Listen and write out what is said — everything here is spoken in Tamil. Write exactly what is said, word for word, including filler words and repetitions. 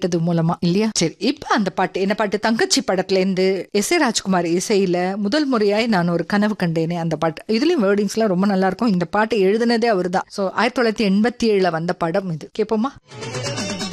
கேட்டது மூலமா இல்லையா? சரி, இப்ப அந்த பாட்டு என்ன பாட்டு? தங்கச்சி படத்துல இருந்து எஸ் ஏ ராஜ்குமார் இசையில முதல் முறையாய் நான் ஒரு கனவு கண்டேனே அந்த பாட்டு. இதுலயும் வேர்டிங்ஸ் எல்லாம் ரொம்ப நல்லா இருக்கும். இந்த பாட்டை எழுதினதே அவரு தான். சோ ஆயிரத்தி தொள்ளாயிரத்தி எண்பத்தி ஏழுல வந்த படம் இது. கேப்போமா?